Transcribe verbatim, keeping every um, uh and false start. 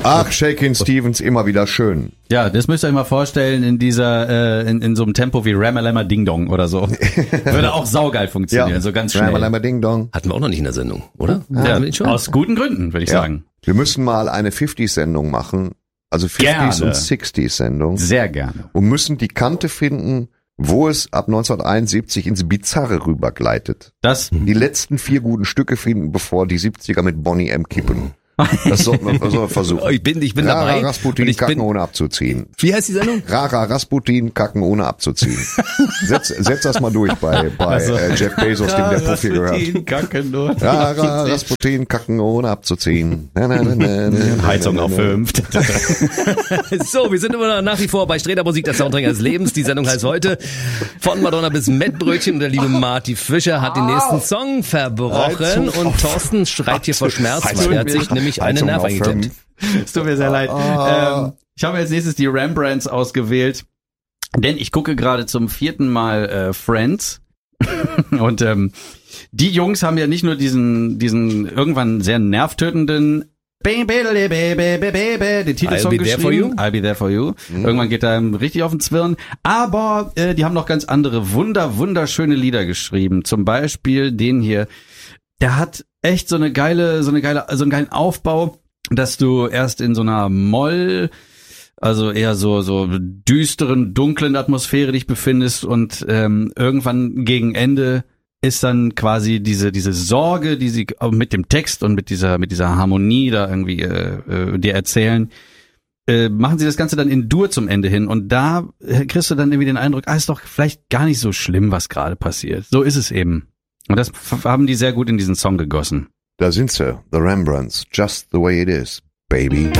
Ach, Shakin' Stevens, immer wieder schön. Ja, das müsst ihr euch mal vorstellen in dieser, äh, in, in so einem Tempo wie Ramalama Ding Dong oder so. Würde auch saugeil funktionieren, ja. So ganz schnell. Ramalama Ding Dong. Hatten wir auch noch nicht in der Sendung, oder? Ja, ja, aus guten Gründen, würde ich ja. sagen. Wir müssen mal eine fünfziger-Sendung machen, also fünfziger und sechziger-Sendung. Sehr gerne. Und müssen die Kante finden, wo es ab neunzehnhunderteinundsiebzig ins Bizarre rübergleitet. Das die letzten vier guten Stücke finden, bevor die siebziger mit Boney M. kippen. Das sollten wir, sollten wir versuchen. Ich bin, ich bin Rara dabei. Rasputin, ich kacken bin, ohne abzuziehen. Wie heißt die Sendung? Rara Rasputin, kacken ohne abzuziehen. Setz, setz das mal durch bei, bei also, äh, Jeff Bezos, dem der Puff hier gehört. Kacken ohne Rara Rasputin, kacken ohne abzuziehen. Na, na, na, na, na, Heizung auf fünf. So, wir sind immer nach wie vor bei Sträter Musik, der Soundtrack des Lebens. Die Sendung heißt heute von Madonna bis Mettbrötchen und der liebe Marty Fischer hat den nächsten Song verbrochen und Thorsten schreit hier vor Schmerz, weil er hat sich nämlich eine Nerv eingeklemmt. Es tut mir sehr leid. Ähm, ich habe als nächstes die Rembrandts ausgewählt, denn ich gucke gerade zum vierten Mal äh, Friends und ähm, die Jungs haben ja nicht nur diesen diesen irgendwann sehr nervtötenden den Titelsong I'll be there for you. I'll be there for you. Mhm. Irgendwann geht er richtig auf den Zwirn. Aber äh, die haben noch ganz andere wunder wunderschöne Lieder geschrieben. Zum Beispiel den hier. Der hat echt so eine geile, so eine geile, so einen geilen Aufbau, dass du erst in so einer Moll, also eher so so düsteren, dunklen Atmosphäre dich befindest und ähm, irgendwann gegen Ende ist dann quasi diese diese Sorge, die sie mit dem Text und mit dieser mit dieser Harmonie da irgendwie äh, äh, dir erzählen, äh, machen sie das Ganze dann in Dur zum Ende hin und da kriegst du dann irgendwie den Eindruck, ah, ist doch vielleicht gar nicht so schlimm, was gerade passiert. So ist es eben. Und das haben die sehr gut in diesen Song gegossen. Da sind sie, The Rembrandts, Just the Way It Is, Baby.